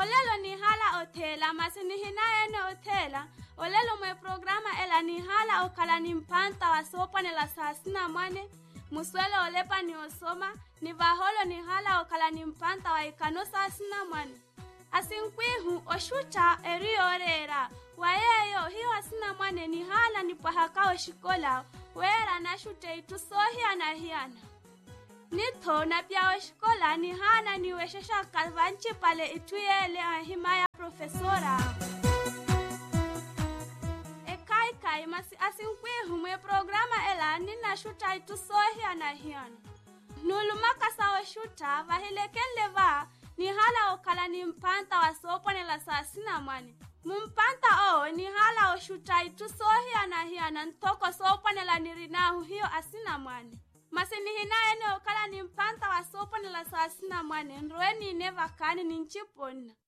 olelo ni hala otela masini hinaene otela olelo mwe programa ela ni hala okala ni mpanta wa sopa nela sasina mwane muswele olepa ni osoma ni vaholo ni hala okala ni mpanta wa ikano sasina mwane asinkwihu oshucha eriorera wayeyo hiyo asina mwane ni hala ni pahakao shikola wera na shute itusohi anahiana nito na pia shikola ni hana ni weshesha kalvanchi pale ituyele ahimaya profesora ekai masi asinkwihu mwe programa ela nina shuta itusohi anahiana nulumaka sawa shuta vahilekenleva ni hala okala ni mpanta wa sopo nela sasina mwane mumpanta o ni hala oshuta itusohi anahiana ntoko sopo nela nirinahu hiyo asina mwane masini hinaene okala ni mpanta wa sopo nela sasina mwane nroeni neva kani ninchipona